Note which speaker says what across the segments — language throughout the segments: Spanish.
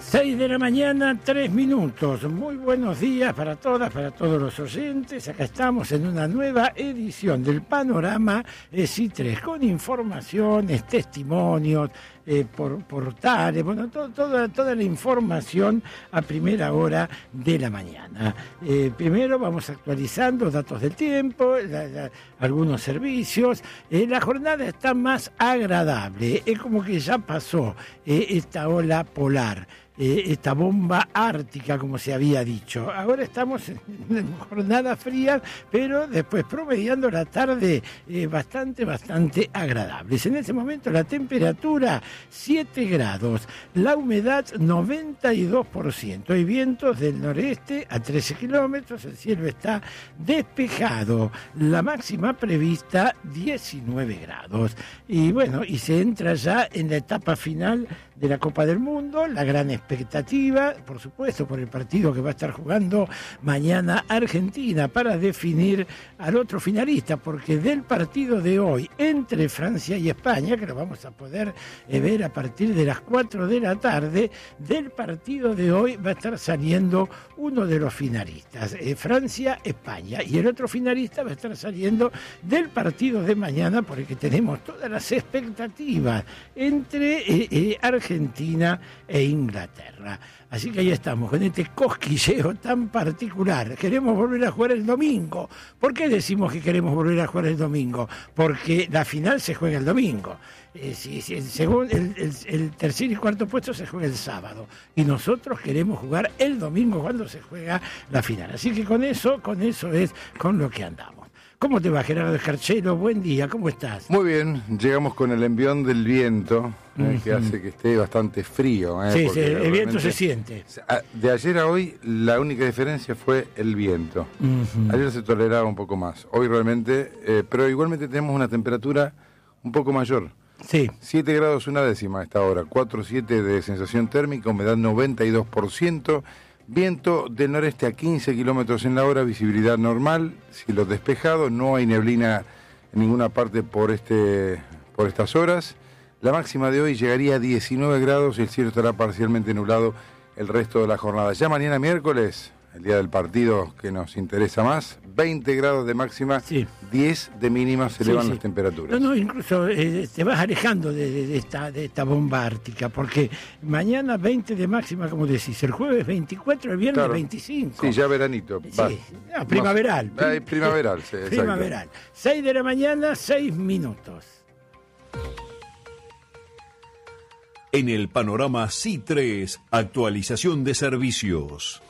Speaker 1: 6 de la mañana, 3 minutos. Muy buenos días para todas, para todos los oyentes. Acá estamos en una nueva edición del Panorama SI3 con informaciones, testimonios, portales, bueno, toda la información a primera hora de la mañana. Primero vamos actualizando datos del tiempo, algunos servicios. La jornada está más agradable, es como que ya pasó esta ola polar. Esta bomba ártica, como se había dicho. Ahora estamos en jornadas frías, pero después promediando la tarde bastante agradables. En ese momento la temperatura 7 grados, la humedad 92%, hay vientos del noreste a 13 kilómetros, el cielo está despejado, la máxima prevista 19 grados. Y bueno, y se entra ya en la etapa final de la Copa del Mundo, la gran expectativa, por supuesto, por el partido que va a estar jugando mañana Argentina para definir al otro finalista, porque del partido de hoy entre Francia y España, que lo vamos a poder ver a partir de las 4 de la tarde, del partido de hoy va a estar saliendo uno de los finalistas, Francia-España, y el otro finalista va a estar saliendo del partido de mañana, por el que tenemos todas las expectativas entre Argentina e Inglaterra. Así que ahí estamos, con este cosquilleo tan particular. Queremos volver a jugar el domingo. ¿Por qué decimos que queremos volver a jugar el domingo? Porque la final se juega el domingo. Según el tercer y cuarto puesto se juega el sábado. Y nosotros queremos jugar el domingo cuando se juega la final. Así que con eso es con lo que andamos. ¿Cómo te va, Gerardo Escarchero? Buen día, ¿cómo estás?
Speaker 2: Muy bien, llegamos con el envión del viento, que hace que esté bastante frío.
Speaker 1: Sí, el viento se siente.
Speaker 2: De ayer a hoy, la única diferencia fue el viento. Ayer se toleraba un poco más. Hoy realmente, pero igualmente tenemos una temperatura un poco mayor.
Speaker 1: Sí.
Speaker 2: 7 grados una décima a esta hora, 4,7 de sensación térmica, humedad 92%. Viento del noreste a 15 kilómetros en la hora, visibilidad normal, cielo despejado, no hay neblina en ninguna parte por estas horas. La máxima de hoy llegaría a 19 grados y el cielo estará parcialmente nublado el resto de la jornada. Ya mañana miércoles, el día del partido que nos interesa más, 20 grados de máxima, sí. 10 de mínima, se elevan las temperaturas.
Speaker 1: No, incluso te vas alejando de esta bomba ártica, porque mañana 20 de máxima, como decís, el jueves 24, el viernes 25.
Speaker 2: Sí, ya veranito.
Speaker 1: Sí, primaveral.
Speaker 2: Primaveral, sí, exacto.
Speaker 1: Primaveral. 6 de la mañana, 6 minutos.
Speaker 3: En el Panorama SI3, actualización de servicios.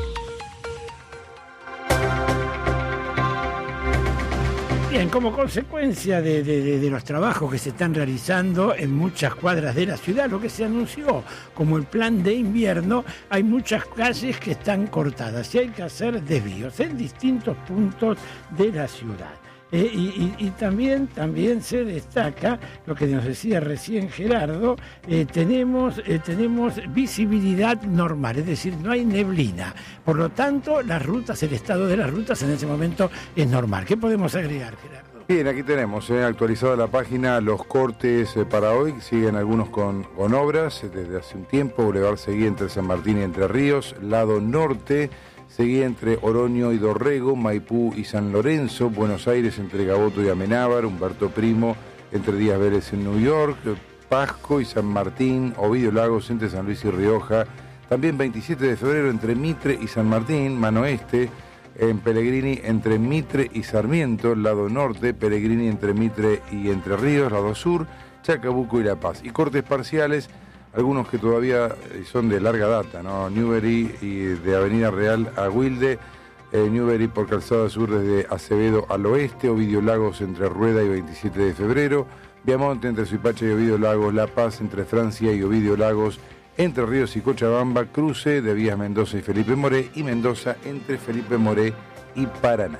Speaker 1: Bien, como consecuencia de los trabajos que se están realizando en muchas cuadras de la ciudad, lo que se anunció como el plan de invierno, hay muchas calles que están cortadas y hay que hacer desvíos en distintos puntos de la ciudad. Y también se destaca lo que nos decía recién Gerardo, tenemos visibilidad normal, es decir, no hay neblina. Por lo tanto, el estado de las rutas en ese momento es normal. ¿Qué podemos agregar, Gerardo?
Speaker 2: Bien, aquí tenemos actualizada la página, los cortes para hoy, siguen algunos con obras desde hace un tiempo. Boulevard Seguí entre San Martín y Entre Ríos, lado norte, Seguí entre Oroño y Dorrego, Maipú y San Lorenzo, Buenos Aires entre Gaboto y Amenábar, Humberto Primo entre Díaz Vélez en New York, Pasco y San Martín, Ovidio Lagos entre San Luis y Rioja, también 27 de febrero entre Mitre y San Martín, mano este, en Pellegrini entre Mitre y Sarmiento, lado norte, Pellegrini entre Mitre y Entre Ríos, lado sur, Chacabuco y La Paz. Y cortes parciales, algunos que todavía son de larga data, ¿no? Newbery y de Avenida Real a Wilde, Newbery por Calzada Sur desde Acevedo al oeste, Ovidio Lagos entre Rueda y 27 de febrero, Viamonte entre Suipacha y Ovidio Lagos, La Paz entre Francia y Ovidio Lagos, Entre Ríos y Cochabamba, cruce de vías Mendoza y Felipe Moré, y Mendoza entre Felipe Moré y Paraná.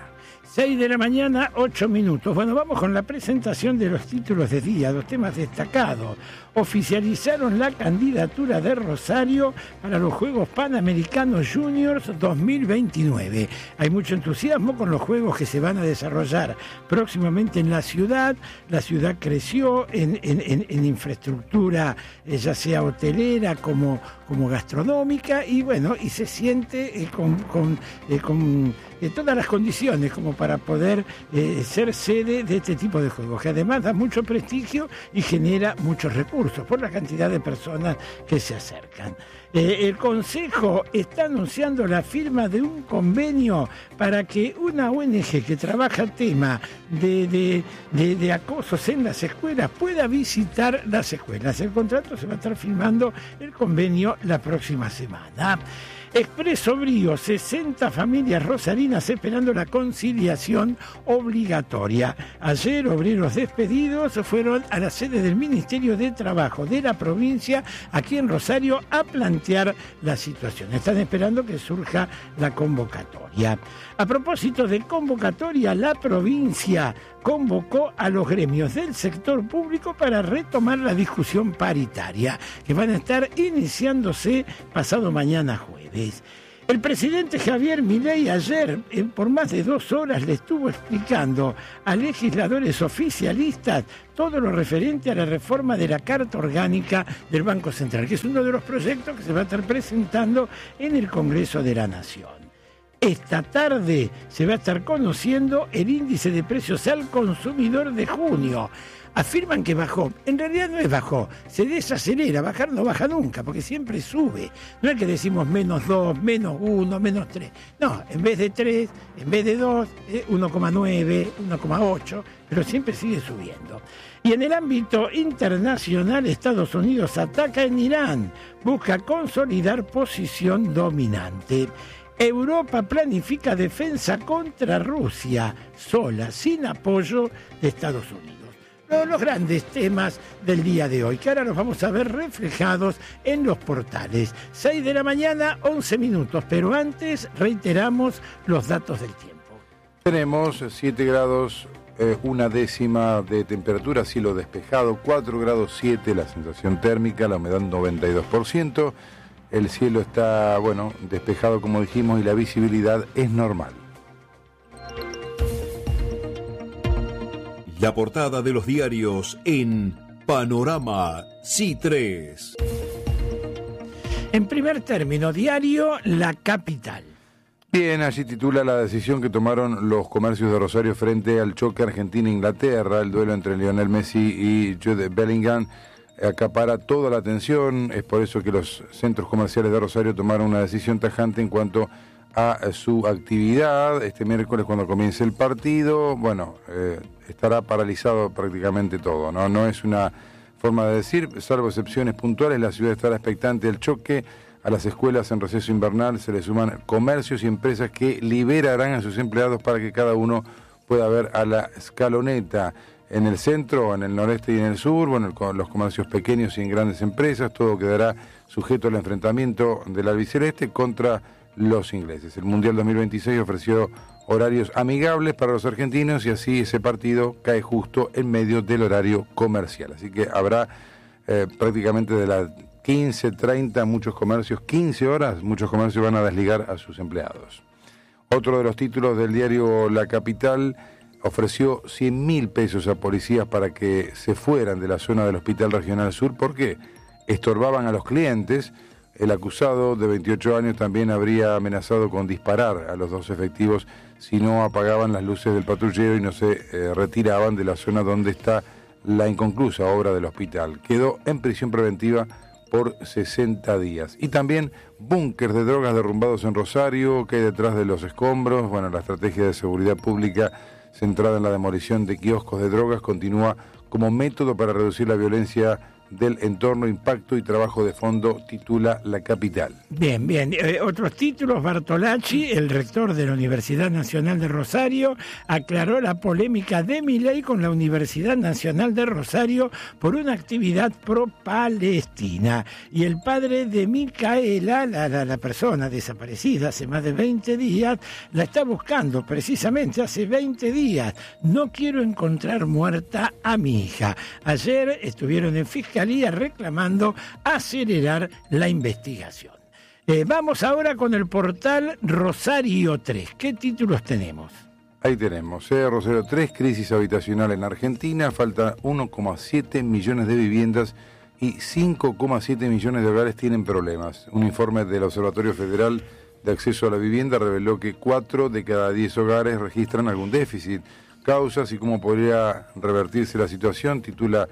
Speaker 1: 6 de la mañana, 8 minutos. Bueno, vamos con la presentación de los títulos de día, los temas destacados. Oficializaron la candidatura de Rosario para los Juegos Panamericanos Juniors 2029. Hay mucho entusiasmo con los juegos que se van a desarrollar próximamente en la ciudad. La ciudad creció en infraestructura, ya sea hotelera como gastronómica, y bueno, y se siente con todas las condiciones como para poder ser sede de este tipo de juegos, que además da mucho prestigio y genera muchos recursos por la cantidad de personas que se acercan. El Consejo está anunciando la firma de un convenio para que una ONG que trabaja tema de acosos en las escuelas pueda visitar las escuelas. El contrato se va a estar firmando, el convenio, la próxima semana. Expreso Brío, 60 familias rosarinas esperando la conciliación obligatoria. Ayer, obreros despedidos fueron a la sede del Ministerio de Trabajo de la provincia, aquí en Rosario, a plantear la situación. Están esperando que surja la convocatoria. A propósito de convocatoria, la provincia convocó a los gremios del sector público para retomar la discusión paritaria, que van a estar iniciándose pasado mañana jueves. El presidente Javier Milei ayer, por más de 2 horas, le estuvo explicando a legisladores oficialistas todo lo referente a la reforma de la Carta Orgánica del Banco Central, que es uno de los proyectos que se va a estar presentando en el Congreso de la Nación. Esta tarde se va a estar conociendo el índice de precios al consumidor de junio. Afirman que bajó. En realidad no es bajó, se desacelera. Bajar no baja nunca, porque siempre sube. No es que decimos -2, -1, -3. No, en vez de 3, en vez de 2, 1,9, 1,8, pero siempre sigue subiendo. Y en el ámbito internacional, Estados Unidos ataca en Irán, busca consolidar posición dominante. Europa planifica defensa contra Rusia, sola, sin apoyo de Estados Unidos. Los grandes temas del día de hoy, que ahora los vamos a ver reflejados en los portales. 6 de la mañana, 11 minutos, pero antes reiteramos los datos del tiempo.
Speaker 2: Tenemos 7 grados, 1/10 de temperatura, cielo despejado, 4 grados 7 la sensación térmica, la humedad 92%. El cielo está, despejado como dijimos, y la visibilidad es normal.
Speaker 3: La portada de los diarios en Panorama C3.
Speaker 1: En primer término, diario La Capital.
Speaker 2: Bien, allí titula la decisión que tomaron los comercios de Rosario frente al choque Argentina-Inglaterra, el duelo entre Lionel Messi y Jude Bellingham. Acapara toda la atención, es por eso que los centros comerciales de Rosario tomaron una decisión tajante en cuanto a su actividad. Este miércoles, cuando comience el partido, estará paralizado prácticamente todo, ¿no? No es una forma de decir, salvo excepciones puntuales, la ciudad estará expectante del choque. A las escuelas en receso invernal se le suman comercios y empresas que liberarán a sus empleados para que cada uno pueda ver a la escaloneta. En el centro, en el noreste y en el sur, con los comercios pequeños y en grandes empresas, todo quedará sujeto al enfrentamiento del albiceleste contra los ingleses. El Mundial 2026 ofreció horarios amigables para los argentinos y así ese partido cae justo en medio del horario comercial. Así que habrá prácticamente de las 15:30 muchos comercios, 15 horas, muchos comercios van a desligar a sus empleados. Otro de los títulos del diario La Capital: ofreció 100.000 pesos a policías para que se fueran de la zona del Hospital Regional Sur porque estorbaban a los clientes. El acusado, de 28 años, también habría amenazado con disparar a los 2 efectivos si no apagaban las luces del patrullero y no se retiraban de la zona donde está la inconclusa obra del hospital. Quedó en prisión preventiva por 60 días. Y también búnkers de drogas derrumbados en Rosario, que hay detrás de los escombros. La estrategia de seguridad pública centrada en la demolición de kioscos de drogas continúa como método para reducir la violencia del entorno, impacto y trabajo de fondo, titula La Capital.
Speaker 1: Bien. Otros títulos: Bartolacci, el rector de la Universidad Nacional de Rosario, aclaró la polémica de Milei con la Universidad Nacional de Rosario por una actividad pro-palestina. Y el padre de Micaela, la persona desaparecida hace más de 20 días, la está buscando precisamente hace 20 días. No quiero encontrar muerta a mi hija. Ayer estuvieron en Fiscalía reclamando acelerar la investigación. Vamos ahora con el portal Rosario 3. ¿Qué títulos tenemos?
Speaker 2: Ahí tenemos, Rosario 3, crisis habitacional en Argentina, falta 1,7 millones de viviendas y 5,7 millones de hogares tienen problemas. Un informe del Observatorio Federal de Acceso a la Vivienda reveló que 4 de cada 10 hogares registran algún déficit. Causas y cómo podría revertirse la situación, titula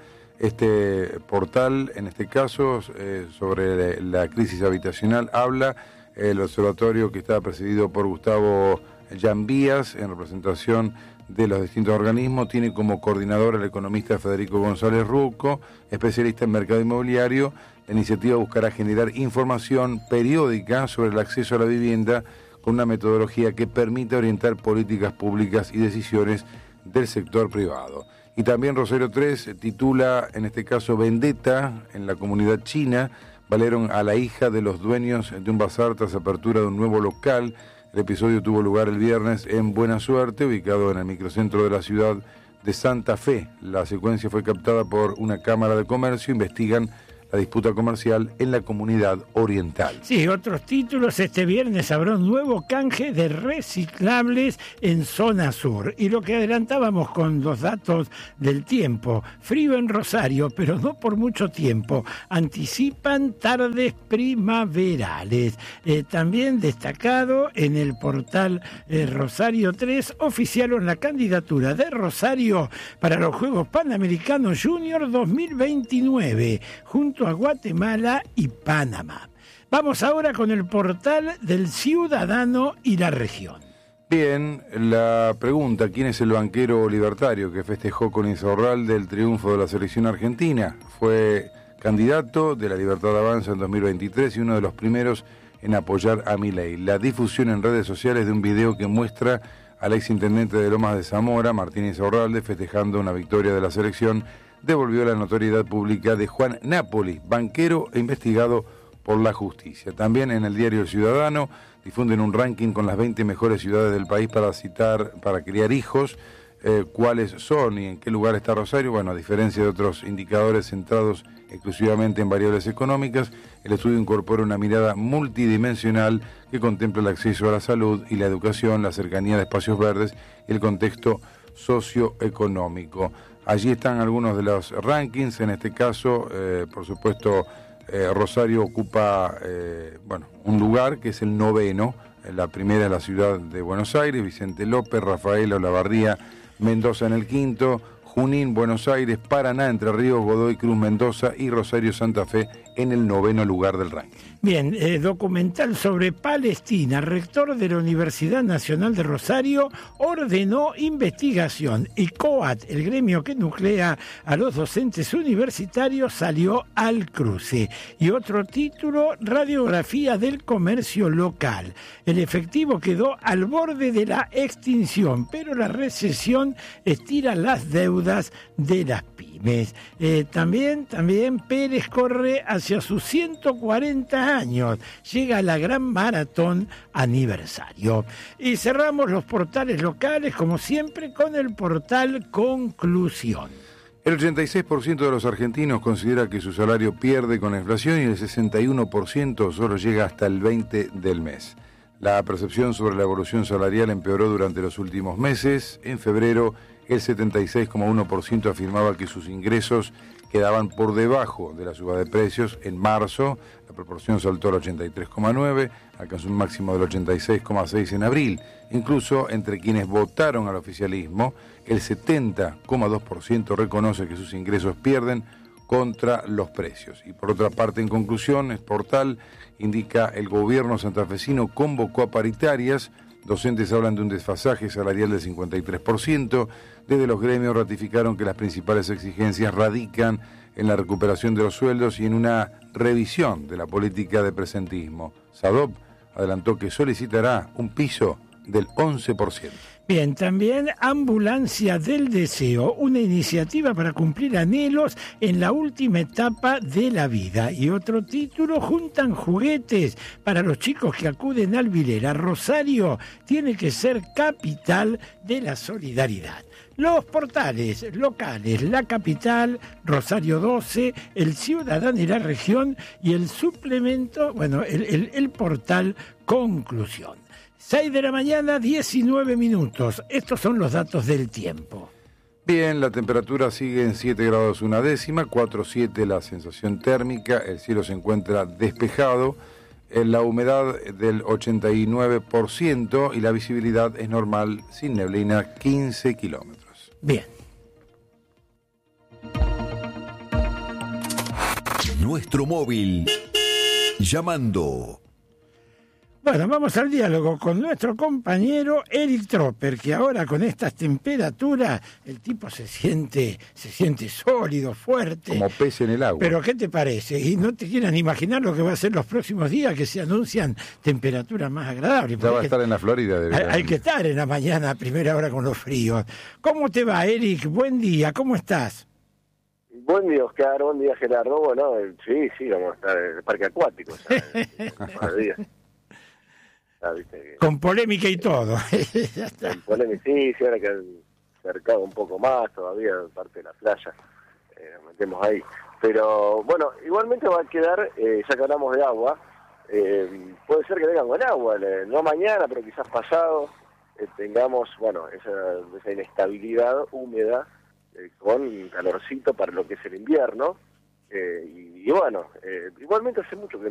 Speaker 2: este portal, en este caso, sobre la crisis habitacional. Habla el observatorio, que está presidido por Gustavo Llambías, en representación de los distintos organismos. Tiene como coordinador al economista Federico González Rucco, especialista en mercado inmobiliario. La iniciativa buscará generar información periódica sobre el acceso a la vivienda con una metodología que permita orientar políticas públicas y decisiones del sector privado. Y también Rosario 3 titula, en este caso, Vendetta en la comunidad china. Valieron a la hija de los dueños de un bazar tras apertura de un nuevo local. El episodio tuvo lugar el viernes en Buena Suerte, ubicado en el microcentro de la ciudad de Santa Fe. La secuencia fue captada por una cámara de comercio. Investigan la disputa comercial en la comunidad oriental.
Speaker 1: Sí, otros títulos: este viernes habrá un nuevo canje de reciclables en zona sur. Y lo que adelantábamos con los datos del tiempo: frío en Rosario, pero no por mucho tiempo. Anticipan tardes primaverales. También destacado en el portal Rosario 3, oficiaron la candidatura de Rosario para los Juegos Panamericanos Junior 2029, junto a Guatemala y Panamá. Vamos ahora con el portal del Ciudadano y la Región.
Speaker 2: Bien, la pregunta: ¿quién es el banquero libertario que festejó con Insaurralde el triunfo de la selección argentina? Fue candidato de la Libertad Avanza en 2023 y uno de los primeros en apoyar a Milei. La difusión en redes sociales de un video que muestra al exintendente de Lomas de Zamora, Martín Insaurralde, festejando una victoria de la selección, devolvió la notoriedad pública de Juan Napoli, banquero e investigado por la justicia. También en el diario El Ciudadano difunden un ranking con las 20 mejores ciudades del país para criar hijos. ¿Cuáles son y en qué lugar está Rosario? Bueno, a diferencia de otros indicadores centrados exclusivamente en variables económicas, el estudio incorpora una mirada multidimensional que contempla el acceso a la salud y la educación, la cercanía de espacios verdes y el contexto socioeconómico. Allí están algunos de los rankings. En este caso, por supuesto, Rosario ocupa un lugar que es el 9º. La primera es la ciudad de Buenos Aires, Vicente López, Rafaela, Olavarría, Mendoza en el 5º, Junín, Buenos Aires, Paraná, Entre Ríos, Godoy Cruz, Mendoza y Rosario, Santa Fe en el 9º lugar del ranking.
Speaker 1: Bien, documental sobre Palestina. Rector de la Universidad Nacional de Rosario ordenó investigación y COAT, el gremio que nuclea a los docentes universitarios, salió al cruce. Y otro título: radiografía del comercio local. El efectivo quedó al borde de la extinción, pero la recesión estira las deudas de las pymes. También Pérez corre hacia sus 140 años. Llega la gran maratón aniversario. Y cerramos los portales locales, como siempre, con el portal Conclusión.
Speaker 2: El 86% de los argentinos considera que su salario pierde con la inflación y el 61% solo llega hasta el 20 del mes. La percepción sobre la evolución salarial empeoró durante los últimos meses. En febrero, el 76,1% afirmaba que sus ingresos quedaban por debajo de la suba de precios. En marzo, la proporción saltó al 83,9%, alcanzó un máximo del 86,6% en abril. Incluso entre quienes votaron al oficialismo, el 70,2% reconoce que sus ingresos pierden contra los precios. Y por otra parte, en conclusión, el portal indica: el gobierno santafesino convocó a paritarias Docentes hablan de un desfasaje salarial del 53%. Desde los gremios ratificaron que las principales exigencias radican en la recuperación de los sueldos y en una revisión de la política de presentismo. SADOP adelantó que solicitará un piso del 11%.
Speaker 1: Bien, también Ambulancia del Deseo, una iniciativa para cumplir anhelos en la última etapa de la vida. Y otro título, juntan juguetes para los chicos que acuden al Vilera. Rosario tiene que ser capital de la solidaridad. Los portales locales, La Capital, Rosario 12, El Ciudadano y la Región y el suplemento, el portal Conclusión. 6 de la mañana, 19 minutos. Estos son los datos del tiempo.
Speaker 2: Bien, la temperatura sigue en 7 grados una décima, 4,7 la sensación térmica, el cielo se encuentra despejado, la humedad del 89% y la visibilidad es normal, sin neblina, 15 kilómetros.
Speaker 1: Bien.
Speaker 3: Nuestro móvil. Llamando.
Speaker 1: Bueno, vamos al diálogo con nuestro compañero Eric Tropper, que ahora con estas temperaturas el tipo se siente sólido, fuerte.
Speaker 2: Como pez en el agua.
Speaker 1: Pero ¿qué te parece? Y no te quieran imaginar lo que va a ser los próximos días, que se anuncian temperaturas más agradables.
Speaker 2: Ya va a estar en la Florida.
Speaker 1: Hay que estar en la mañana a primera hora con los fríos. ¿Cómo te va, Eric? Buen día, ¿cómo estás?
Speaker 4: Buen día, Oscar. Buen día, Gerardo. Bueno, sí, vamos a estar en el parque acuático.
Speaker 1: Con polémica y todo.
Speaker 4: Ya está. Con polémica, sí, ahora que han cercado un poco más todavía parte de la playa, nos metemos ahí. Pero bueno, igualmente va a quedar, ya que hablamos de agua, puede ser que vengan con agua, no mañana, pero quizás pasado, tengamos, esa inestabilidad húmeda, con calorcito para lo que es el invierno. Y igualmente hace mucho que